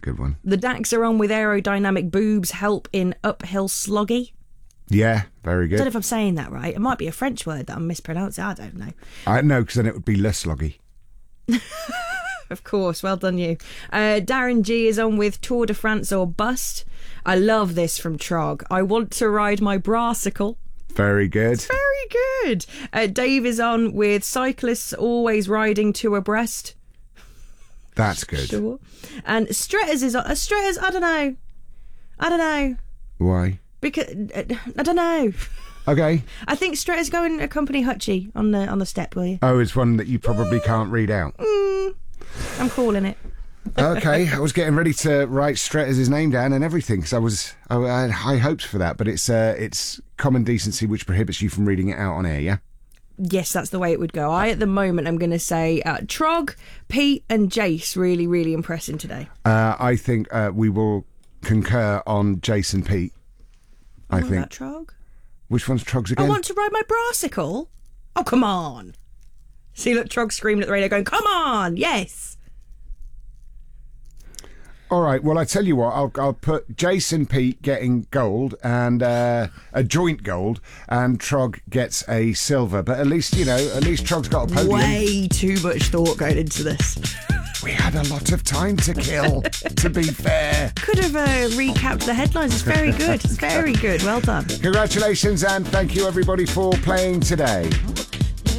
good one. The Dax are on with aerodynamic boobs help in uphill sloggy. Yeah, very good. I don't know if I'm saying that right. It might be a French word that I'm mispronouncing. I don't know. I know, because then it would be Le Sloggy. Of course, well done you. Darren G is on with Tour de France or bust. I love this from Trog. I want to ride my brassicle. Very good. Very good. Dave is on with cyclists always riding two abreast. That's good. Sure. And Stretters is on. Stretters, I don't know. Why? Because I don't know. Okay. I think Stretters go and accompany Hutchie on the step, will you? Oh, it's one that you probably can't read out. I'm calling it. Okay, I was getting ready to write Stretters' name down and everything, because I had high hopes for that, but it's common decency which prohibits you from reading it out on air, yeah? Yes, that's the way it would go. At the moment, I'm going to say Trog, Pete and Jace really, really impressing today. I think we will concur on Jace and Pete. I think. About Trog? Which one's Trog's again? I want to ride my brassicle. Oh, come on. See, look, Trog screaming at the radio going, come on, yes. All right, well, I tell you what, I'll put Jason Pete getting gold and a joint gold, and Trog gets a silver. But at least Trog's got a podium. Way too much thought going into this. We had a lot of time to kill, to be fair. Could have recapped the headlines. It's very good. It's very good. Well done. Congratulations, and thank you, everybody, for playing today.